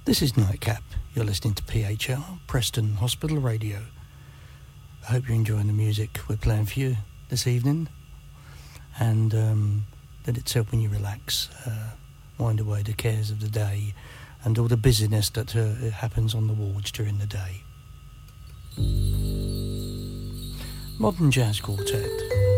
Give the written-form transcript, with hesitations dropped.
This is Nightcap. You're listening to PHR, Preston Hospital Radio. I hope you're enjoying the music we're playing for you this evening, and that it's helping you relax, wind away the cares of the day and all the busyness that happens on the wards during the day. Modern Jazz Quartet.